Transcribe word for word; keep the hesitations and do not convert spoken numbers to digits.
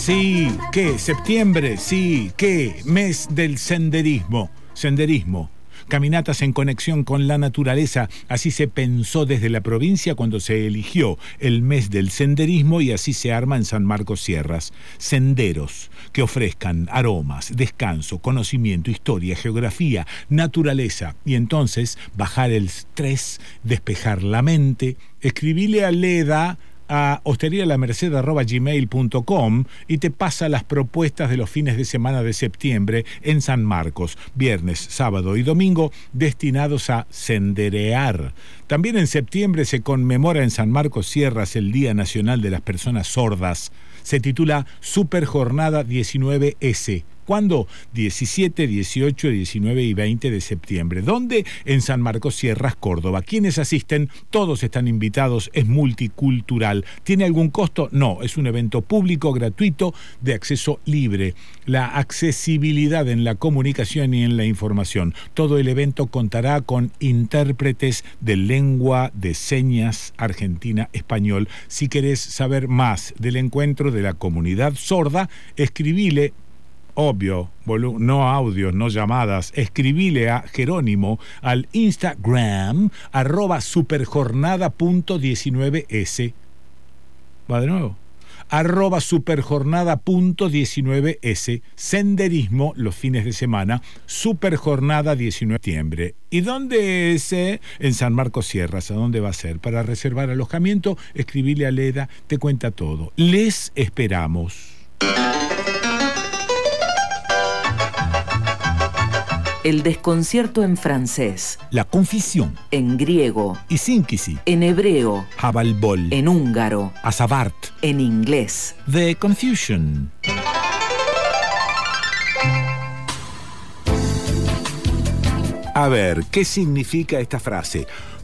Sí, ¿qué? Septiembre, sí, ¿qué? Mes del senderismo. Senderismo. Caminatas en conexión con la naturaleza, así se pensó desde la provincia cuando se eligió el mes del senderismo y así se arma en San Marcos Sierras. Senderos que ofrezcan aromas, descanso, conocimiento, historia, geografía, naturaleza y entonces bajar el estrés, despejar la mente. Escribile a Leda a hosterialamerced arroba gmail punto com y te pasa las propuestas de los fines de semana de septiembre en San Marcos, viernes, sábado y domingo, destinados a senderear. También en septiembre se conmemora en San Marcos Sierras el Día Nacional de las Personas Sordas. Se titula Superjornada diecinueve ese. ¿Cuándo? diecisiete, dieciocho, diecinueve y veinte de septiembre. ¿Dónde? En San Marcos Sierras, Córdoba. ¿Quiénes asisten? Todos están invitados. Es multicultural. ¿Tiene algún costo? No. Es un evento público, gratuito, de acceso libre. La accesibilidad en la comunicación y en la información. Todo el evento contará con intérpretes de lengua de señas argentina-español. Si querés saber más del encuentro de la comunidad sorda, escribile. Obvio, no audios, no llamadas. Escribile a Jerónimo al Instagram arroba superjornada punto diecinueve ese. Va de nuevo. Arroba superjornada punto diecinueve ese. Senderismo los fines de semana. Superjornada diecinueve de septiembre. ¿Y dónde es? Eh? En San Marcos Sierras. ¿A dónde va a ser? Para reservar alojamiento, escribile a Leda, te cuenta todo. Les esperamos. El desconcierto en francés. La confusión. En griego. Y sínkisi. En hebreo. Habalbol. En húngaro. Asabart. En inglés. The confusion. A ver, ¿qué significa esta frase?